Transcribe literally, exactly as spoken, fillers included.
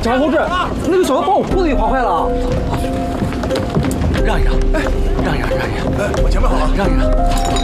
警察同志，那个小子把我裤子给划坏了。 让一让，哎，让一让，让一让， 哎，我前面好了， 让一让。